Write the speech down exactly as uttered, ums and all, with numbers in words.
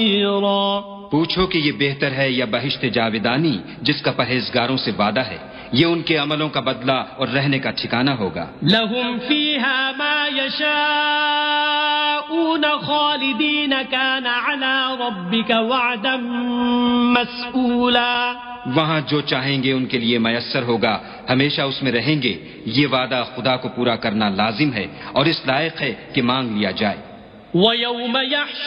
خيرا पूछो कि ये बेहतर है या बहिश्त जाविदानी जिसका परहेजगारों से वादा है, ये उनके अमलों का बदला और रहने का ठिकाना होगा। لهم فيها ما يشاءون خالدين كان على ربك وعدا مسئولا वहाँ जो चाहेंगे उनके लिए मयस्सर होगा, हमेशा उसमें रहेंगे। ये वादा खुदा को पूरा करना लाजिम है और इस लायक है कि मांग लिया जाए। ويوم يحشر